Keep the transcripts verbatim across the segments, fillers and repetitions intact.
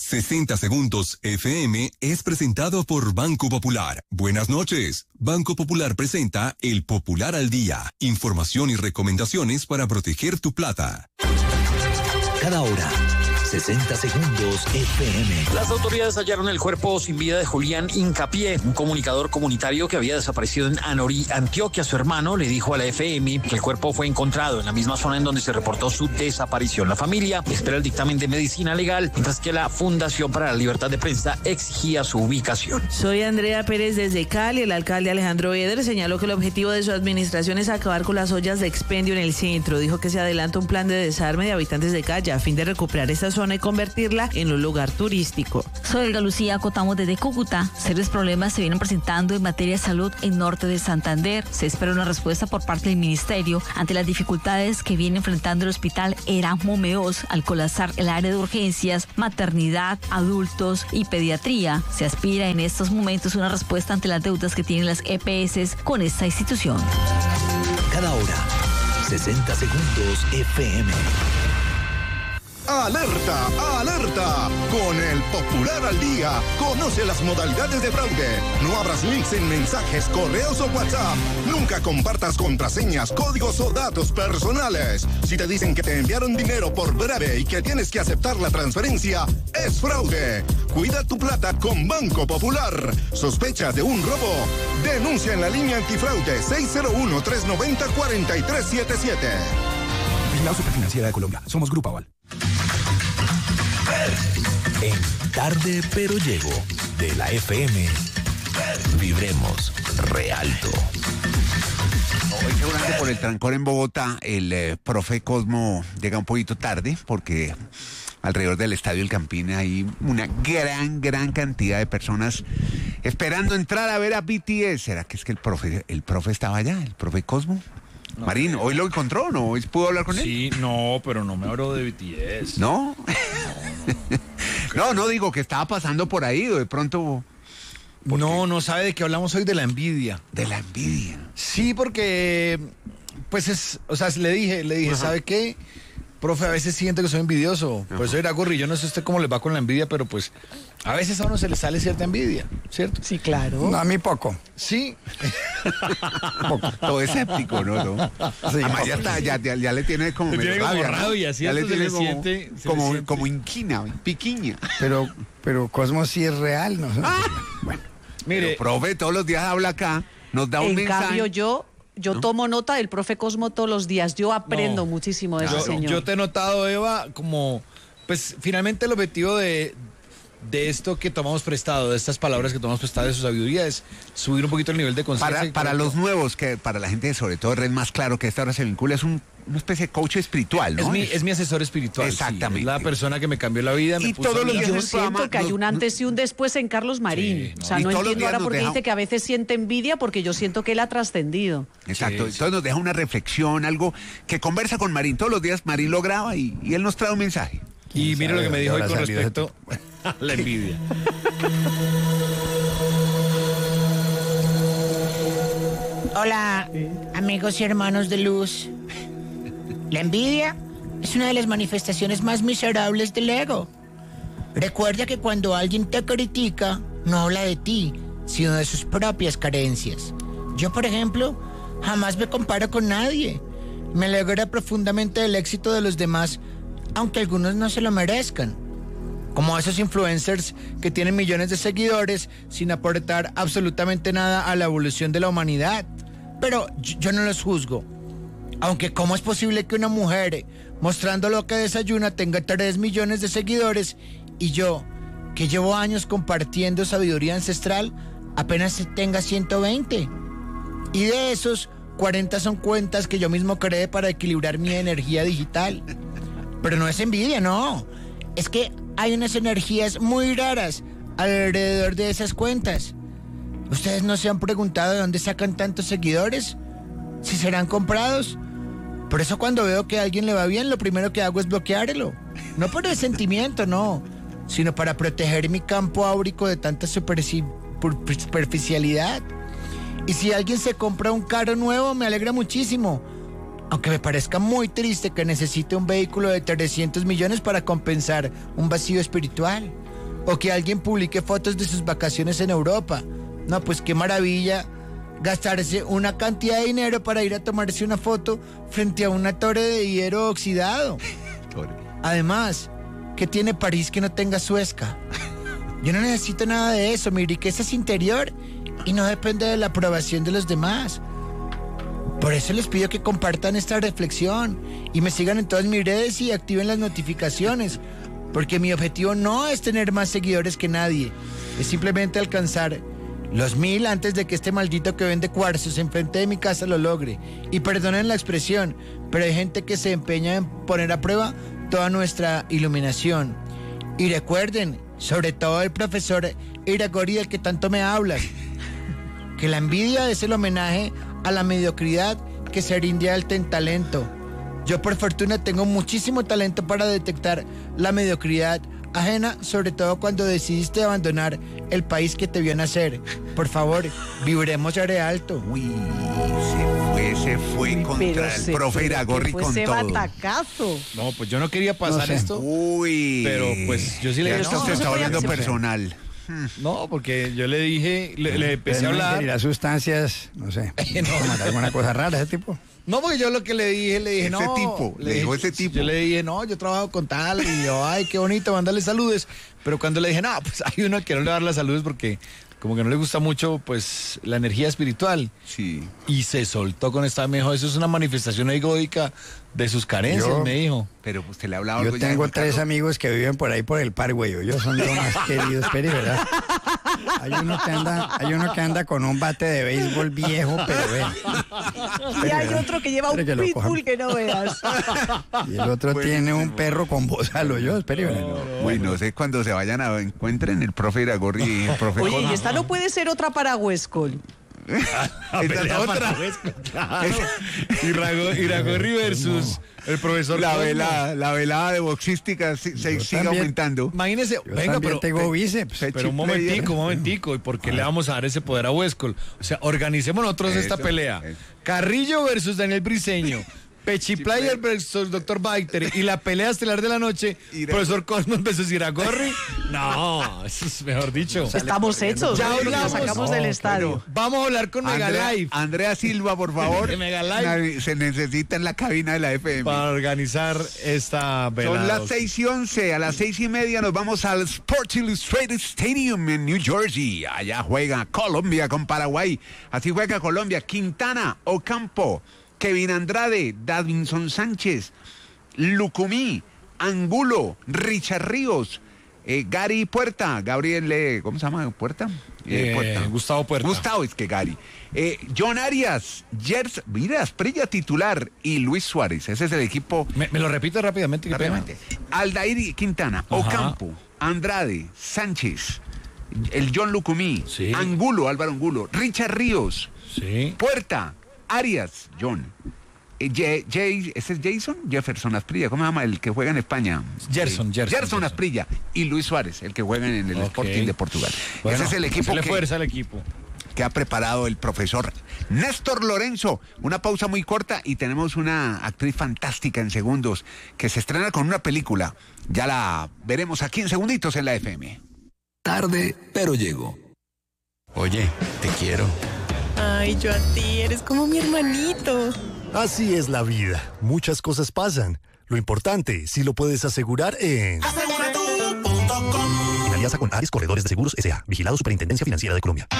sesenta Segundos F M es presentado por Banco Popular. Buenas noches. Banco Popular presenta El Popular al Día. Información y recomendaciones para proteger tu plata. Cada hora. sesenta Segundos F M. Las autoridades hallaron el cuerpo sin vida de Julián Hincapié, un comunicador comunitario que había desaparecido en Anorí, Antioquia. Su hermano le dijo a la F M que el cuerpo fue encontrado en la misma zona en donde se reportó su desaparición. La familia espera el dictamen de medicina legal, mientras que la Fundación para la Libertad de Prensa exigía su ubicación. Soy Andrea Pérez desde Cali. El alcalde Alejandro Eder señaló que el objetivo de su administración es acabar con las ollas de expendio en el centro. Dijo que se adelanta un plan de desarme de habitantes de calle a fin de recuperar esta zona y convertirla en un lugar turístico. Soy Olga Lucía Cotamo desde Cúcuta. Serios problemas se vienen presentando en materia de salud en norte de Santander. Se espera una respuesta por parte del ministerio ante las dificultades que viene enfrentando el hospital Erasmo Meós al colapsar el área de urgencias, maternidad, adultos y pediatría. Se aspira en estos momentos una respuesta ante las deudas que tienen las E P S con esta institución. Cada hora, sesenta Segundos F M. ¡Alerta! ¡Alerta! Con el Popular al Día, conoce las modalidades de fraude. No abras links en mensajes, correos o WhatsApp. Nunca compartas contraseñas, códigos o datos personales. Si te dicen que te enviaron dinero por breve y que tienes que aceptar la transferencia, es fraude. Cuida tu plata con Banco Popular. ¿Sospechas de un robo? Denuncia en la línea antifraude seis cero uno, tres nueve cero, cuatro tres siete siete. La Superfinanciera de Colombia. Somos Grupo Aval. En Tarde Pero Llego, de la F M, vibremos re alto. Hoy seguramente por el trancón en Bogotá, el eh, profe Cosmo llega un poquito tarde, porque alrededor del Estadio El Campín hay una gran, gran cantidad de personas esperando entrar a ver a B T S. ¿Será que es que el profe, el profe estaba allá, el profe Cosmo? No, Marín, ¿hoy lo encontró o no? ¿Hoy pudo hablar con él? Sí, no, pero no me habló de B T S. ¿No? No, no, no, no digo que estaba pasando por ahí, o de pronto... No, no sabe de qué hablamos hoy, de la envidia. De la envidia. Sí, porque, pues es, o sea, le dije, le dije, ajá, ¿sabe qué? Profe, a veces siento que soy envidioso. Ajá. Pues soy Iragorri, yo no sé usted cómo le va con la envidia, pero pues a veces a uno se le sale cierta envidia, ¿cierto? Sí, claro. No, a mí poco. Sí. Poco. Todo escéptico, ¿no? ¿no? Sí, además ya está, ya, ya, ya le tiene como... Le tiene como rabia, ya le tiene se como, siente, se como, siente. como inquina, piquiña. Pero, pero Cosmo sí es real, ¿no? Ah. Bueno, mire, pero, profe, todos los días habla acá, nos da un en mensaje. En cambio, yo... Yo ¿no? tomo nota del profe Cosmo todos los días. Yo aprendo no, muchísimo de yo, ese señor. Yo te he notado, Eva, como... Pues finalmente el objetivo de, de esto que tomamos prestado, de estas palabras que tomamos prestado de su sabiduría, es subir un poquito el nivel de conciencia. Para, para los nuevos, que para la gente sobre todo Red Más Claro, que a esta hora se vincula, es un, una especie de coach espiritual, ¿no? Es mi, es mi asesor espiritual. Exactamente. Sí, es la persona que me cambió la vida. Y me todos los días yo siento programa, que hay un antes y un después en Carlos Marín. Sí, no. O sea, no entiendo ahora por qué deja... dice que a veces siente envidia, porque yo siento que él ha trascendido. Exacto. Sí, Entonces sí. nos deja una reflexión, algo que conversa con Marín. Todos los días Marín lo graba y, y él nos trae un mensaje. Y mire lo que me dijo hoy con respecto a la envidia. Hola, amigos y hermanos de luz. La envidia es una de las manifestaciones más miserables del ego. Recuerda que cuando alguien te critica, no habla de ti, sino de sus propias carencias. Yo, por ejemplo, jamás me comparo con nadie. Me alegra profundamente del éxito de los demás, aunque algunos no se lo merezcan. Como esos influencers que tienen millones de seguidores sin aportar absolutamente nada a la evolución de la humanidad. Pero yo no los juzgo. Aunque ¿cómo es posible que una mujer, mostrando lo que desayuna, tenga tres millones de seguidores y yo, que llevo años compartiendo sabiduría ancestral, apenas tenga ciento veinte? Y de esos, cuarenta son cuentas que yo mismo creé para equilibrar mi energía digital. Pero no es envidia, no. Es que hay unas energías muy raras alrededor de esas cuentas. ¿Ustedes no se han preguntado de dónde sacan tantos seguidores? ¿Si serán comprados? Por eso cuando veo que a alguien le va bien, lo primero que hago es bloquearlo. No por el sentimiento, no, sino para proteger mi campo áurico de tanta superficialidad. Y si alguien se compra un carro nuevo, me alegra muchísimo. Aunque me parezca muy triste que necesite un vehículo de trescientos millones para compensar un vacío espiritual. O que alguien publique fotos de sus vacaciones en Europa. No, pues qué maravilla gastarse una cantidad de dinero para ir a tomarse una foto frente a una torre de hierro oxidado. Además, ¿qué tiene París que no tenga Suezca? Yo no necesito nada de eso, mi riqueza es interior y no depende de la aprobación de los demás. Por eso les pido que compartan esta reflexión y me sigan en todas mis redes y activen las notificaciones, porque mi objetivo no es tener más seguidores que nadie, es simplemente alcanzar los mil antes de que este maldito que vende cuarzos enfrente de mi casa lo logre. Y perdonen la expresión, pero hay gente que se empeña en poner a prueba toda nuestra iluminación. Y recuerden, sobre todo el profesor Iragorri del que tanto me hablas, que la envidia es el homenaje a la mediocridad que se rinde al talento. Yo por fortuna tengo muchísimo talento para detectar la mediocridad ajena, sobre todo cuando decidiste abandonar el país que te vio nacer. Por favor, vibremos re alto. Uy, se fue, se fue Uy, contra el profe Iragorri con ese todo. batacazo. No, pues yo no quería pasar no sé. esto. Uy. Pero pues yo sí le dije. Esto no, se no está volviendo personal. No, porque yo le dije, le, le empecé a hablar. Las sustancias, no sé, no, alguna cosa rara ese tipo. No, porque yo lo que le dije, le dije, ese no. Tipo, le dijo ese tipo. Yo le dije, no, yo trabajo con tal, y yo, ay, qué bonito, mandarle saludos. Pero cuando le dije, no, pues hay uno al que no le va a dar las saludos porque como que no le gusta mucho, pues, la energía espiritual. Sí. Y se soltó con esta, me dijo, eso es una manifestación egóica de sus carencias, yo, me dijo. Pero usted le ha hablado Yo algo tengo ya tres Carlos? amigos que viven por ahí por el Parkway, yo son los más queridos, Peri, ¿verdad? Hay uno que anda, hay uno que anda con un bate de béisbol viejo, pero ven. Y hay otro que lleva un que pitbull que no veas. Y el otro bueno, tiene un perro con bozal, yo, espere. No, no, bueno, no sé cuando se vayan a encuentren el profe Iragorri y el profe Oye, Cosmo. Y esta no puede ser otra para Huescol. Esta es otra. Claro. Iragorri versus no. el profesor la velada, la velada de boxística se, se sigue también, aumentando. Imagínese, yo venga, pero tengo bíceps. Pero un momentico, un momentico, ¿y por qué le vamos a dar ese poder a Huescol? O sea, organicemos nosotros eso, esta pelea. Eso. Carrillo versus Daniel Briseño. Pechiplayer versus doctor Baiter y la pelea estelar de la noche, Ira... profesor Cosmos versus Iragorri. No, eso es mejor dicho. Estamos hechos. Ya hablamos, sacamos no, del estadio. Vamos a hablar con Andrea, Megalife. Andrea Silva, por favor. Megalife. Se necesita en la cabina de la F M. Para organizar esta velada. Son las seis y once. A las seis y media nos vamos al Sports Illustrated Stadium en New Jersey. Allá juega Colombia con Paraguay. Así juega Colombia. Quintana, Ocampo, Kevin Andrade, Davinson Sánchez, Lucumí, Angulo, Richard Ríos, eh, Gary Puerta, Gabriel, eh, ¿cómo se llama? ¿Puerta? Eh, eh, Puerta. Gustavo Puerta. Gustavo, es que Gary. Eh, John Arias, Gers, mira, Asprilla titular y Luis Suárez. Ese es el equipo. Me, me lo repito rápidamente. Rápidamente. Aldair Quintana, Ajá. Ocampo, Andrade, Sánchez, el John Lucumí, sí. Angulo, Álvaro Angulo, Richard Ríos, sí. Puerta, Arias, John. Eh, Jay, Jay, ¿ese es Jason? Jefferson Asprilla, ¿cómo se llama? El que juega en España. Gerson, eh, Gerson. Gerson Asprilla y Luis Suárez, el que juega en el okay. Sporting de Portugal. Bueno, ese es el equipo que, fuerza al equipo que ha preparado el profesor Néstor Lorenzo. Una pausa muy corta y tenemos una actriz fantástica en segundos que se estrena con una película. Ya la veremos aquí en segunditos en la F M. Tarde, pero llego. Oye, te quiero. Ay, yo a ti, eres como mi hermanito. Así es la vida. Muchas cosas pasan. Lo importante, si lo puedes asegurar en... asegura tú punto com. En alianza con Ares Corredores de Seguros S A Vigilado Superintendencia Financiera de Colombia.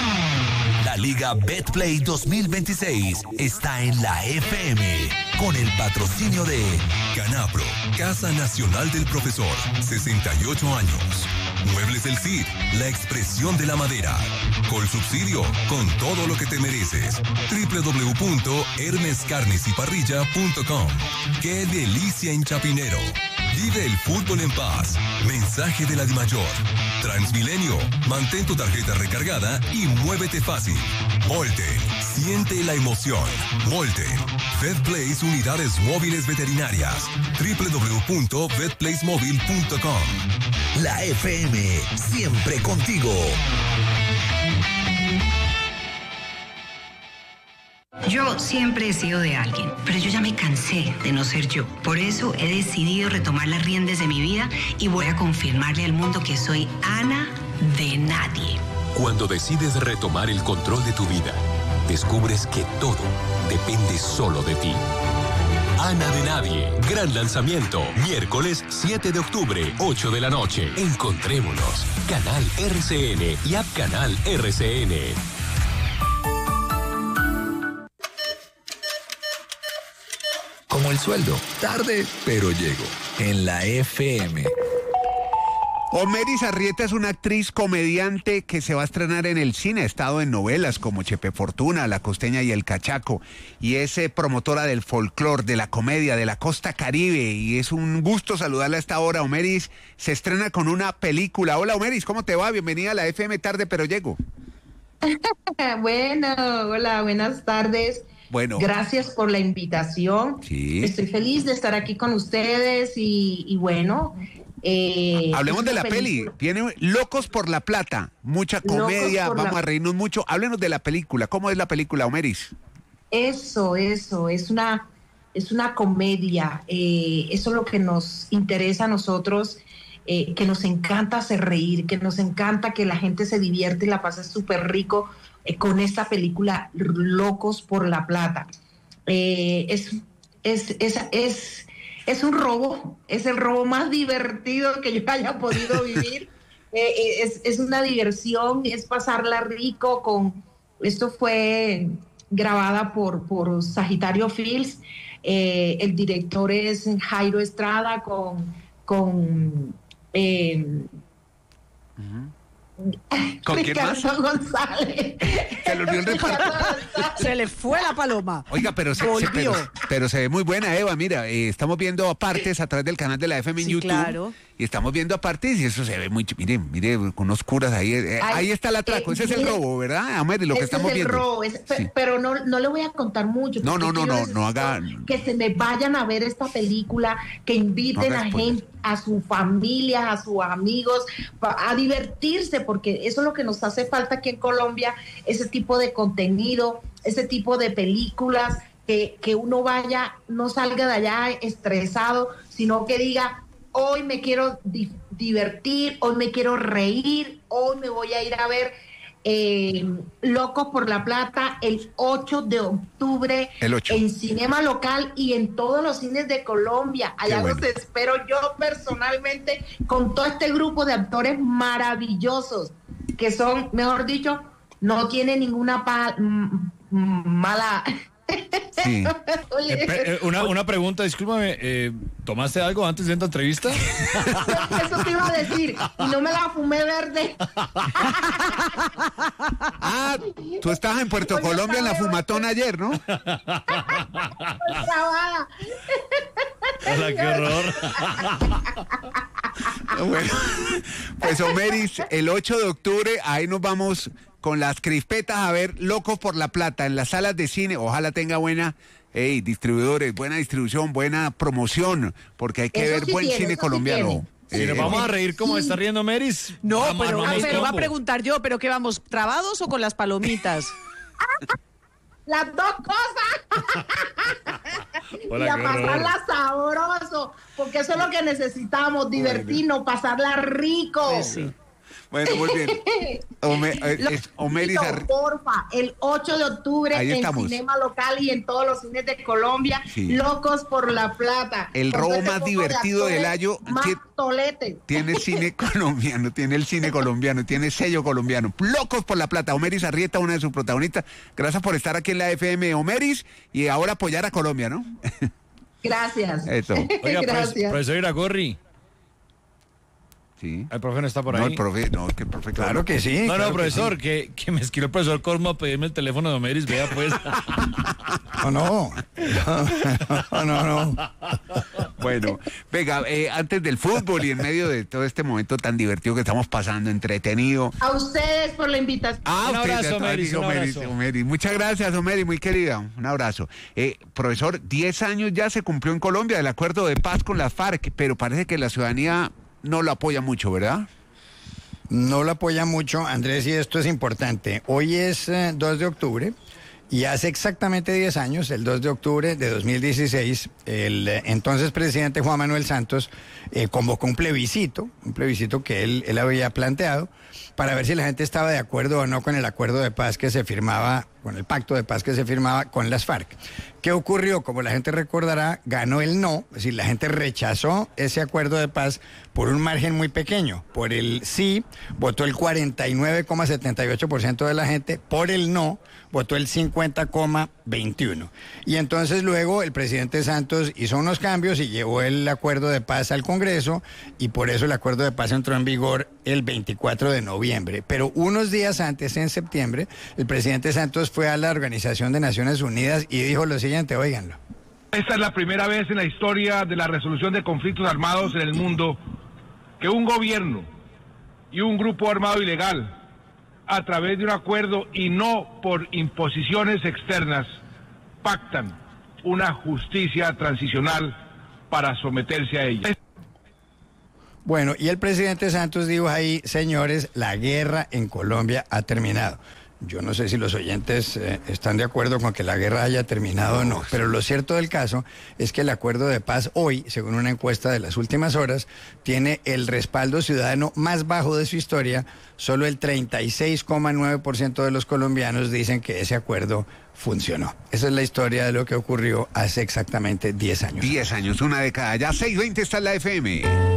La Liga Betplay dos mil veintiséis está en la F M con el patrocinio de Canapro, Casa Nacional del Profesor, sesenta y ocho años. Muebles del Cid, la expresión de la madera. Colsubsidio, con todo lo que te mereces. doble u doble u doble u punto hermes carnes y parrilla punto com. ¡Qué delicia en Chapinero! Vive el fútbol en paz. Mensaje de la DIMAYOR. Transmilenio, mantén tu tarjeta recargada y muévete fácil. Molten, siente la emoción. Molten, VetPlace Unidades Móviles Veterinarias. doble u doble u doble u punto vet place móvil punto com. La F M, siempre contigo. Yo siempre he sido de alguien, pero yo ya me cansé de no ser yo. Por eso he decidido retomar las riendas de mi vida y voy a confirmarle al mundo que soy Ana de nadie. Cuando decides retomar el control de tu vida, descubres que todo depende solo de ti. Ana de Nadie, gran lanzamiento, miércoles siete de octubre, ocho de la noche. Encontrémonos. Canal R C N y App Canal R C N. Como el sueldo, tarde pero llego, en la F M. Omeris Arrieta es una actriz comediante que se va a estrenar en el cine. Ha estado en novelas como Chepe Fortuna, La Costeña y El Cachaco. Y es eh, promotora del folclore, de la comedia, de la costa caribe. Y es un gusto saludarla a esta hora. Omeris se estrena con una película. Hola Omeris, ¿cómo te va? Bienvenida a la F M Tarde pero Llego. Bueno, hola, buenas tardes. Bueno. Gracias por la invitación. Sí. Estoy feliz de estar aquí con ustedes y, y bueno... Eh, Hablemos de la película. peli. Viene Locos por la Plata. Mucha comedia, vamos la... a reírnos mucho. Háblenos de la película. ¿Cómo es la película, Omeris? Eso, eso. Es una, es una comedia. Eh, eso es lo que nos interesa a nosotros. Eh, que nos encanta hacer reír, que nos encanta que la gente se divierte y la pase súper rico eh, con esta película Locos por la Plata. Eh, es, es, es, es Es un robo, es el robo más divertido que yo haya podido vivir. eh, es, es una diversión, es pasarla rico con... Esto fue grabada por, por Sagitario Films. Eh, el director es Jairo Estrada con... con eh, uh-huh. ¿Con quién más? González. Se le olvidó el reparto. Se le fue la paloma. Oiga, pero se, se, pero, pero se ve muy buena, Eva. Mira, eh, estamos viendo apartes a través del canal de la F M en sí, YouTube. Claro. Y estamos viendo apartes y eso se ve muy... Mire, mire, con unos curas ahí. Eh, Ay, ahí está el atraco. eh, Ese es el robo, ¿verdad? Amén, lo que estamos es el viendo. Robo, es, sí. Pero no, no le voy a contar mucho. No, no, no, no, no haga... Que se me vayan a ver esta película, que inviten no a gente, a su familia, a sus amigos, a divertirse, porque eso es lo que nos hace falta aquí en Colombia, ese tipo de contenido, ese tipo de películas, que, que uno vaya, no salga de allá estresado, sino que diga, hoy me quiero di- divertir, hoy me quiero reír, hoy me voy a ir a ver eh, Locos por la Plata el ocho de octubre el ocho. En Cinema Local y en todos los cines de Colombia. Allá bueno. Los espero yo personalmente con todo este grupo de actores maravillosos que son, mejor dicho, no tienen ninguna pa- m- m- mala... Sí. Oye, eh, una, una pregunta, discúlpame, eh, ¿tomaste algo antes de esta entrevista? Eso te iba a decir, y no me la fumé verde. Ah, tú estabas en Puerto Oye, Colombia en la fumatón ayer, ¿no? Hola, qué horror. Bueno, pues Omeris, el ocho de octubre, ahí nos vamos con las crispetas a ver Locos por la Plata en las salas de cine. Ojalá tenga buena, hey, distribuidores, buena distribución, buena promoción, porque hay que eso ver sí buen tiene, cine colombiano. Si eh, nos vamos a reír como sí. está riendo Meris. No, vamos, pero, vamos, pero va a preguntar yo, ¿pero qué vamos, trabados o con las palomitas? Las dos cosas. Hola, y a pasarla sabroso, porque eso es lo que necesitamos, divertirnos, pasarla rico. Pues sí. Bueno, muy bien. Ome, eh, Omeris Ar... Porfa, el ocho de octubre ahí en estamos. Cinema Local y en todos los cines de Colombia, sí. Locos por la Plata. El robo este más divertido de del año. Más tiene, tolete. Tiene cine colombiano, tiene el cine colombiano, tiene sello colombiano. Locos por la Plata. Omeris Arrieta, una de sus protagonistas. Gracias por estar aquí en la F M, Omeris, y ahora apoyar a Colombia, ¿no? Gracias. Eso. Oiga, Gracias. Profesor Iragorri. Sí. ¿El profe no está por ahí? No, el profe, no, que el profe. Claro, claro que sí. No, claro no, profesor, que, sí. que, que me escribió el profesor Cosmo a pedirme el teléfono de Omeris, vea pues. No, no. No, no, no. Bueno, venga, eh, antes del fútbol y en medio de todo este momento tan divertido que estamos pasando, entretenido. A ustedes por la invitación. Ah, un usted, abrazo, Omeris, un Omeris, abrazo. Omeris. Muchas gracias, Omeris, muy querida. Un abrazo. Eh, profesor, diez años ya se cumplió en Colombia el acuerdo de paz con las FARC, pero parece que la ciudadanía no lo apoya mucho, ¿verdad? No lo apoya mucho, Andrés, y esto es importante. Hoy es eh, dos de octubre Y hace exactamente diez años, el dos de octubre de dos mil dieciséis, el eh, entonces presidente Juan Manuel Santos eh, convocó un plebiscito, un plebiscito que él, él había planteado, para ver si la gente estaba de acuerdo o no con el acuerdo de paz que se firmaba, con el pacto de paz que se firmaba con las FARC. ¿Qué ocurrió? Como la gente recordará, ganó el no, es decir, la gente rechazó ese acuerdo de paz por un margen muy pequeño. Por el sí votó el cuarenta y nueve coma setenta y ocho por ciento de la gente, por el no votó el cincuenta coma veintiuno. Y entonces luego el presidente Santos hizo unos cambios y llevó el acuerdo de paz al Congreso, y por eso el acuerdo de paz entró en vigor el veinticuatro de noviembre. Pero unos días antes, en septiembre, el presidente Santos fue a la Organización de Naciones Unidas y dijo lo siguiente, óiganlo. Esta es la primera vez en la historia de la resolución de conflictos armados en el mundo que un gobierno y un grupo armado ilegal, a través de un acuerdo y no por imposiciones externas, pactan una justicia transicional para someterse a ella. Bueno, y el presidente Santos dijo ahí, señores, la guerra en Colombia ha terminado. Yo no sé si los oyentes eh, están de acuerdo con que la guerra haya terminado o no, pero lo cierto del caso es que el acuerdo de paz hoy, según una encuesta de las últimas horas, tiene el respaldo ciudadano más bajo de su historia. Solo el treinta y seis coma nueve por ciento de los colombianos dicen que ese acuerdo funcionó. Esa es la historia de lo que ocurrió hace exactamente diez años. diez años, una década. Ya seis veinte está en la F M.